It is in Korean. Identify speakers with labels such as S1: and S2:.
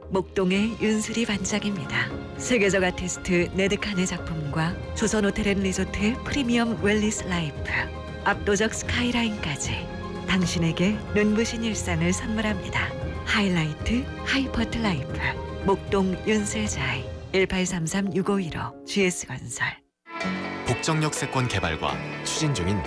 S1: 목동의 윤슬이 반짝입니다. 세계적 아티스트 네드칸의 작품과 조선호텔앤리조트의 프리미엄 웰리스 라이프, 압도적 스카이라인까지 당신에게 눈부신 일상을 선물합니다. 하이라이트 하이퍼트 라이프 목동 윤슬자이 1833-6515 GS건설.
S2: 복정역세권 개발과 추진 중인